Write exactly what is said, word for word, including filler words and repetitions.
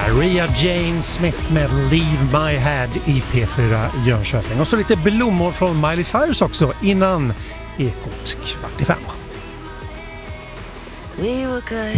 Maria Jane Smith med Leave My Head i P fyra Jönköping. Och så lite blommor från Miley Cyrus också innan Ekot kvart i fem. We were good,